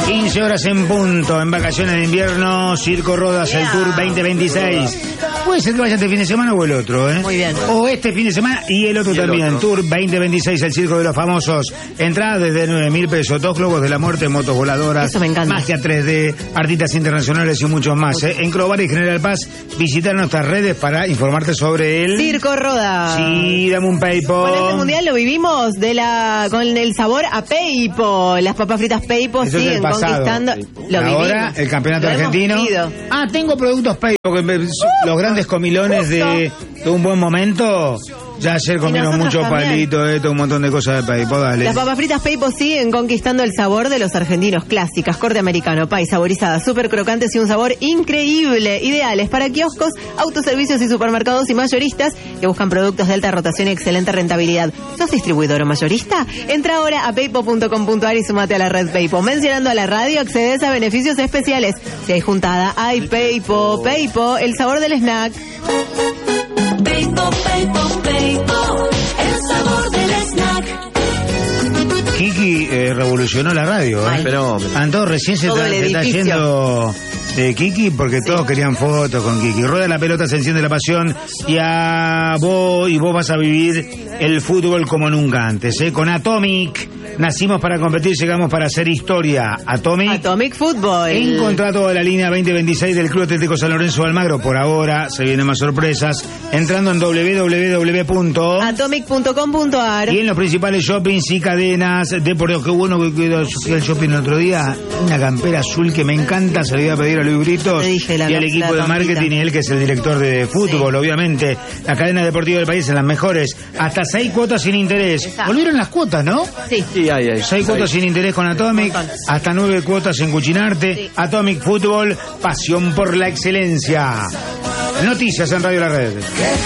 15 horas en punto, en vacaciones de invierno, Circo Rodas, el Tour 2026. Puede ser que vaya este fin de semana o el otro, ¿eh? Muy bien. O este fin de semana y el otro también. Tour 2026, el Circo de los Famosos. Entrada desde 9.000 pesos, 2 globos de la muerte, motos voladoras, eso me encanta, magia 3D, artistas internacionales y muchos más. En Clobar y General Paz, visitar nuestras redes para informarte sobre el Circo Rodas. Sí, dame un Peipo. Bueno, este mundial lo vivimos con el sabor a Peipo. Las papas fritas Peipo Eso siguen conquistando. Lo ahora vivimos. el campeonato Lo hemos argentino. vivido. Tengo productos Peipo, los grandes comilones de un buen momento. Ya ayer comieron muchos palitos, un montón de cosas de Peipo, dale. Las papas fritas Peipo siguen conquistando el sabor de los argentinos. Clásicas, corte americano, pay, saborizadas, súper crocantes y un sabor increíble. Ideales para kioscos, autoservicios y supermercados y mayoristas que buscan productos de alta rotación y excelente rentabilidad. ¿Sos distribuidor o mayorista? Entra ahora a peipo.com.ar y sumate a la red Peipo. Mencionando a la radio accedes a beneficios especiales. Si hay juntada, hay Peipo. Peipo, el sabor del snack. Peipo, Peipo, Peipo, el sabor del snack. Kiki revolucionó la radio, ¿eh? Pero Anto recién se está yendo Kiki porque todos querían fotos con Kiki. Rueda la pelota, se enciende la pasión y vos vas a vivir el fútbol como nunca antes, ¿eh? Con Atomic. Nacimos para competir, llegamos para hacer historia. Atomic Fútbol. Encontrá toda la línea 2026 del Club Atlético San Lorenzo de Almagro. Por ahora se vienen más sorpresas. Entrando en www.atomic.com.ar y en los principales shoppings y cadenas deportivos. Qué bueno que fui al shopping el otro día. Una campera azul que me encanta. Se le iba a pedir a Luis Britos y al equipo de marketing y él, que es el director de fútbol, obviamente. La cadena deportiva del país es las mejores. Hasta 6 cuotas sin interés. Volvieron las cuotas, ¿no? Sí. sí, hay. 6 cuotas sin interés con Atomic, hasta 9 cuotas en Cuchinarte. Sí. Atomic Fútbol, pasión por la excelencia. Noticias en Radio La Red.